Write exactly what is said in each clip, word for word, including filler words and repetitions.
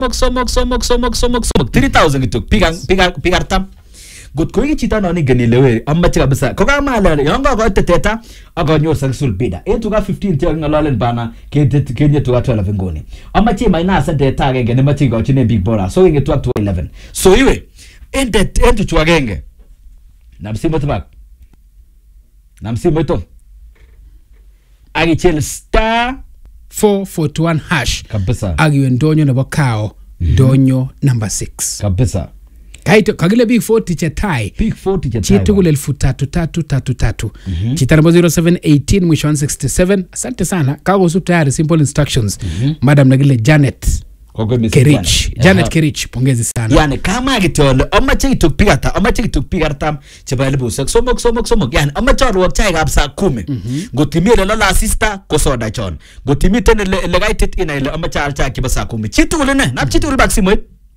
somok somok somok somok somok somok three thousand kitok piga piga piga artam got ko chito no ni gani lewe amache kabisa ko kama ale yongo ko teteta akonyor successful bidder e tuka fifteen te ngalalen bana ke kenye tuka twelve ngoni amache minus data agenge ne machi ko chine big bora so inge tuka eleven so iwe ende ende tuka agenge na msimu tbak na msimu to agichel star four forty-one hash kabisa agiwe ndonyo nebo kao ndonyo number six kabisa kaito kagile big forty cha tai big forty cha tai chitu kule elfu tatu tatu tatu tatu chita namba zero seven one eight mwisho one sixty-seven. Asante sana kago sup tayari simple instructions. Madam nagile Janet Kerich Janet Kerich pongezi sana yani kama gitole amache gitupiga ta amache gitupiga tam chebale busak somok somok somok yani amache ruok chai kabisa kumi gotimire la la sister ko soda chon gotimite le le gaitet ina ile amache alcha kibasa kumi chitu kule ne na chitu kule baksimo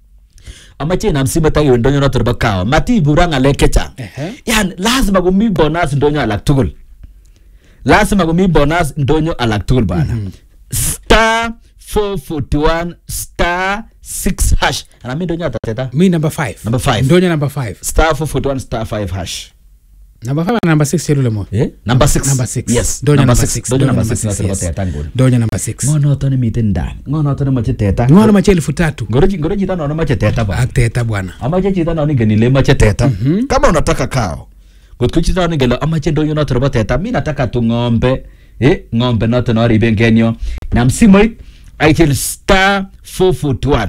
amache na msima tayo ndonyo na turba kawa mati buranga lekecha yani lazima gumi bonus ndonyo alak tugul lazima gumi bonus ndonyo alak tugul bana star four forty-one star six hash na mimi ndonyo atateta mi number five number five ndonyo number five star four forty-one star five hash number five na number six yule mo eh number six number six yes ndonyo number number six six ndonyo number six na turba teta ngoni ndonyo number six ngono to ni miten ndani ngono to ni mache teta ngono mache elfu tatu ngoroji ngoroji tano na mache teta bwana teta bwana amache chita na ni ganile mache teta kama unataka kao gotko chita ni gelo amache ndonyo na turba teta mimi nataka tu ngombe eh ngombe na to na ribengenyo na msimo aichel star four forty-one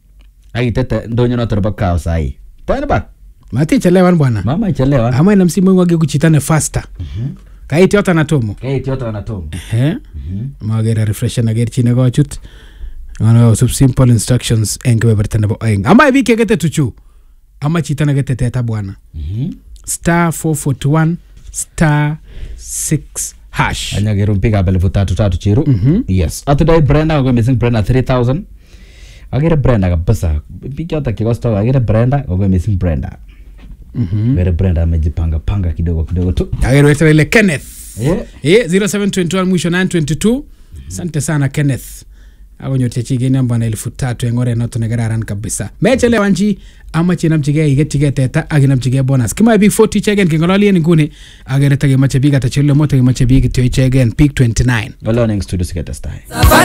aitete ndonyo na turba kao sai tani ba mati chelewa bwana mama chelewa ama ina msimu wage kuchitana faster kaiti yota na tomo kaiti yota na tomo eh magera refresh na ger chine go chut ana sub simple instructions engwe bertana bo eng ama bi kegete tuchu ama chitana gete teta bwana star four forty-one star six hash anya gero piga bele futatu tatu chiru yes atudai Brenda go missing Brenda three thousand agere Brenda kabisa pikota kigosto agere Brenda go missing Brenda mhm vere Brenda amejipanga panga kidogo kidogo tu agere wewe ile Kenneth eh eh zero seven two one mwisho nine two two. Asante sana Kenneth agonyote chigeni mbana elfu tatu engore noto negararan kabisa mechele wanji ama china mchige igetiga teta agina mchige bonus kima big forty chegen kingolali ngune agere tage mache biga tachile moto mache big to chegen peak twenty-nine learning studio sikata style